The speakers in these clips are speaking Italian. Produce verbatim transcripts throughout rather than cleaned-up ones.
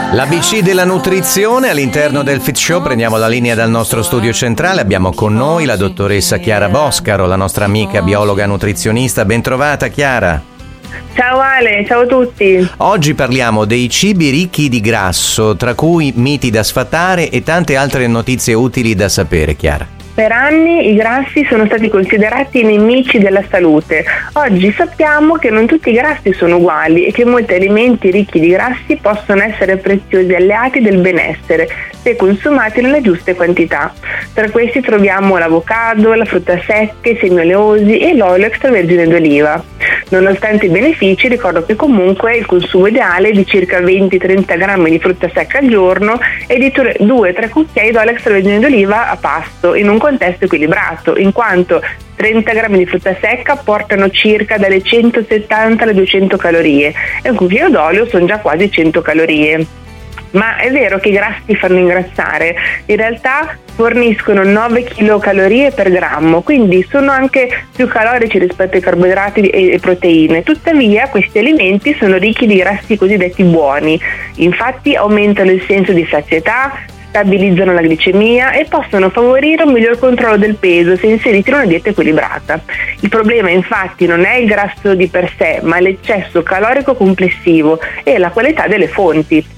L'A B C della nutrizione all'interno del Fit Show. Prendiamo la linea dal nostro studio centrale. Abbiamo con noi la dottoressa Chiara Boscaro, la nostra amica biologa nutrizionista. Bentrovata Chiara. Ciao Ale, ciao a tutti. Oggi parliamo dei cibi ricchi di grasso, tra cui miti da sfatare e tante altre notizie utili da sapere, Chiara. Per anni i grassi sono stati considerati nemici della salute. Oggi sappiamo che non tutti i grassi sono uguali e che molti alimenti ricchi di grassi possono essere preziosi alleati del benessere se consumati nelle giuste quantità. Tra questi troviamo l'avocado, la frutta secca, i semi oleosi e l'olio extravergine d'oliva. Nonostante i benefici, ricordo che comunque il consumo ideale è di circa venti trenta grammi di frutta secca al giorno e di due tre cucchiai d'olio extravergine d'oliva a pasto, in un contesto equilibrato, in quanto trenta grammi di frutta secca portano circa dalle centosettanta alle duecento calorie e un cucchiaio d'olio sono già quasi cento calorie. Ma è vero che i grassi fanno ingrassare? In realtà forniscono nove chilocalorie per grammo, quindi sono anche più calorici rispetto ai carboidrati e proteine. Tuttavia questi alimenti sono ricchi di grassi cosiddetti buoni, infatti aumentano il senso di sazietà, stabilizzano la glicemia e possono favorire un miglior controllo del peso se inseriti in una dieta equilibrata. Il problema infatti non è il grasso di per sé, ma l'eccesso calorico complessivo e la qualità delle fonti.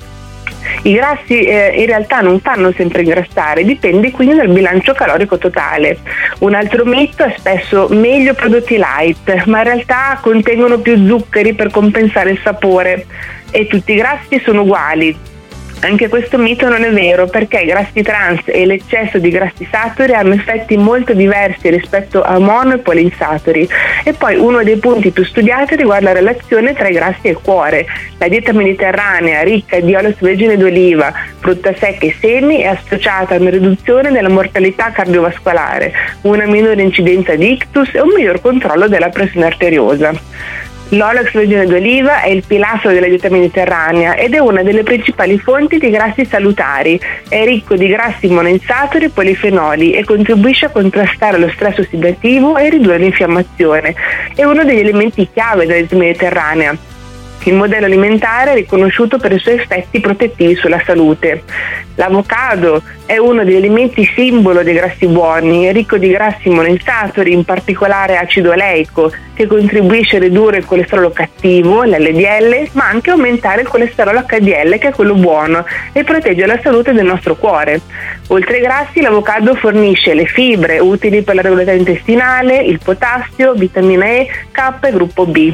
I grassi eh, in realtà non fanno sempre ingrassare, dipende quindi dal bilancio calorico totale. Un altro mito è spesso meglio prodotti light, ma in realtà contengono più zuccheri per compensare il sapore e tutti i grassi sono uguali. Anche questo mito non è vero, perché i grassi trans e l'eccesso di grassi saturi hanno effetti molto diversi rispetto a mono e poliinsaturi. E poi uno dei punti più studiati riguarda la relazione tra i grassi e il cuore. La dieta mediterranea ricca di olio extravergine d'oliva, frutta secca e semi è associata a una riduzione della mortalità cardiovascolare, una minore incidenza di ictus e un miglior controllo della pressione arteriosa. L'olio extravergine d'oliva è il pilastro della dieta mediterranea ed è una delle principali fonti di grassi salutari. È ricco di grassi monoinsaturi e polifenoli e contribuisce a contrastare lo stress ossidativo e ridurre l'infiammazione. È uno degli elementi chiave della dieta mediterranea. Il modello alimentare è riconosciuto per i suoi effetti protettivi sulla salute. L'avocado è uno degli alimenti simbolo dei grassi buoni, è ricco di grassi monoinsaturi, in particolare acido oleico, che contribuisce a ridurre il colesterolo cattivo, l'L D L, ma anche a aumentare il colesterolo H D L, che è quello buono, e protegge la salute del nostro cuore. Oltre ai grassi, l'avocado fornisce le fibre utili per la regolarità intestinale, il potassio, vitamina E, K e gruppo B.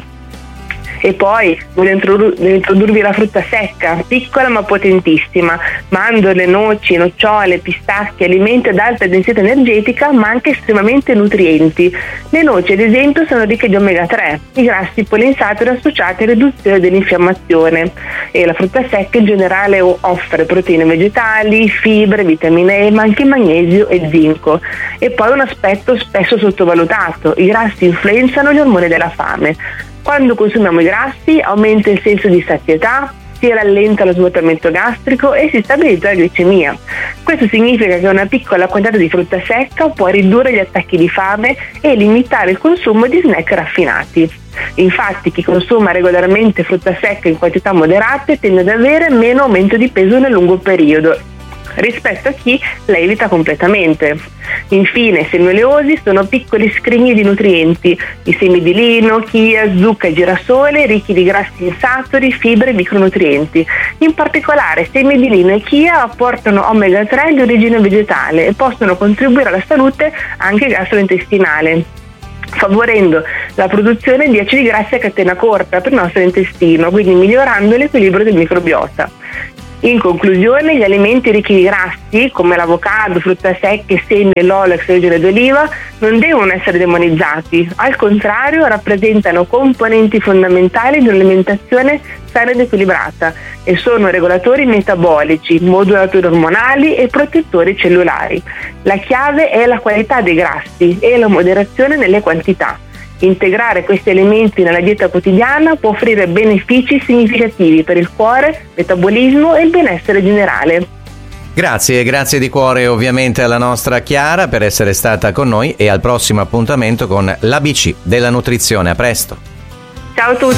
E poi voglio introdurvi la frutta secca, piccola ma potentissima, mandorle, noci, nocciole, pistacchi, alimenti ad alta densità energetica ma anche estremamente nutrienti. Le noci ad esempio sono ricche di omega tre, i grassi poliinsaturi associati alla riduzione dell'infiammazione, e la frutta secca in generale offre proteine vegetali, fibre, vitamine E ma anche magnesio e zinco. E poi un aspetto spesso sottovalutato: i grassi influenzano gli ormoni della fame. Quando consumiamo i grassi aumenta il senso di sazietà, si rallenta lo svuotamento gastrico e si stabilizza la glicemia. Questo significa che una piccola quantità di frutta secca può ridurre gli attacchi di fame e limitare il consumo di snack raffinati. Infatti chi consuma regolarmente frutta secca in quantità moderate tende ad avere meno aumento di peso nel lungo periodo rispetto a chi la evita completamente. Infine, i semi oleosi sono piccoli scrigni di nutrienti. I semi di lino, chia, zucca e girasole ricchi di grassi insaturi, fibre e micronutrienti. In particolare, semi di lino e chia apportano omega tre di origine vegetale e possono contribuire alla salute anche gastrointestinale, favorendo la produzione di acidi grassi a catena corta per il nostro intestino, quindi migliorando l'equilibrio del microbiota. In conclusione, gli alimenti ricchi di grassi, come l'avocado, frutta secca, semi e l'olio extravergine d'oliva, non devono essere demonizzati. Al contrario, rappresentano componenti fondamentali di un'alimentazione sana ed equilibrata e sono regolatori metabolici, modulatori ormonali e protettori cellulari. La chiave è la qualità dei grassi e la moderazione nelle quantità. Integrare questi elementi nella dieta quotidiana può offrire benefici significativi per il cuore, metabolismo e il benessere generale. Grazie, grazie di cuore ovviamente alla nostra Chiara per essere stata con noi e al prossimo appuntamento con l'A B C della nutrizione. A presto. Ciao a tutti.